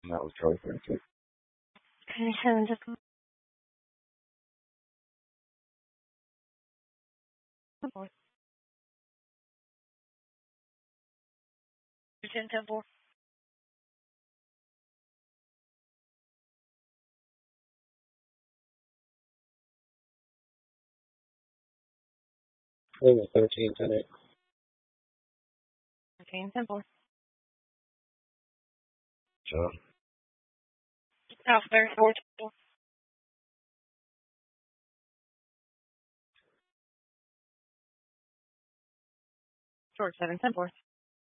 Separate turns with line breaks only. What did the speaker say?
That was Charlie 36.
Okay, and just 10-4.
Lima 13, 10, 8.
10-4.
John.
Alpha 34. Short 7-4.